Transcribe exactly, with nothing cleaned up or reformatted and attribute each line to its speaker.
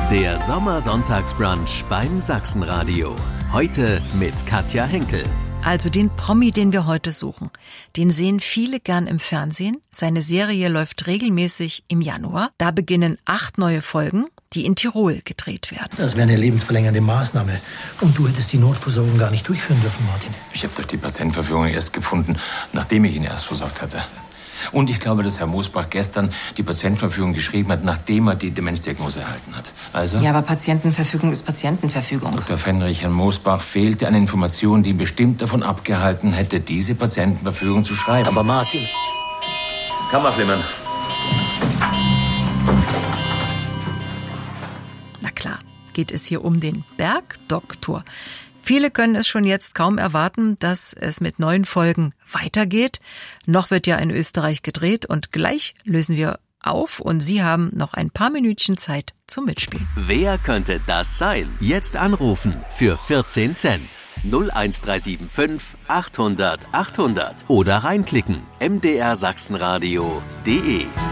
Speaker 1: Der Sommersonntagsbrunch beim Sachsenradio. Heute mit Katja Henkel.
Speaker 2: Also den Promi, den wir heute suchen, den sehen viele gern im Fernsehen. Seine Serie läuft regelmäßig im Januar. Da beginnen acht neue Folgen, die in Tirol gedreht werden.
Speaker 3: Das wäre eine lebensverlängernde Maßnahme. Und du hättest die Notversorgung gar nicht durchführen dürfen, Martin.
Speaker 4: Ich habe doch die Patientenverfügung erst gefunden, nachdem ich ihn erst versorgt hatte. Und ich glaube, dass Herr Mosbach gestern die Patientenverfügung geschrieben hat, nachdem er die Demenzdiagnose erhalten hat. Also?
Speaker 5: Ja, aber Patientenverfügung ist Patientenverfügung.
Speaker 4: Doktor Fenrich, Herrn Mosbach fehlte eine Information, die ihn bestimmt davon abgehalten hätte, diese Patientenverfügung zu schreiben.
Speaker 3: Aber Martin...
Speaker 4: Kammerflimmern.
Speaker 2: Na klar, geht es hier um den Bergdoktor. Viele können es schon jetzt kaum erwarten, dass es mit neuen Folgen weitergeht. Noch wird ja in Österreich gedreht und gleich lösen wir auf und Sie haben noch ein paar Minütchen Zeit zum Mitspielen.
Speaker 1: Wer könnte das sein? Jetzt anrufen für vierzehn Cent. null eins drei sieben fünf achthundert achthundert oder reinklicken m d r sachsenradio punkt d e.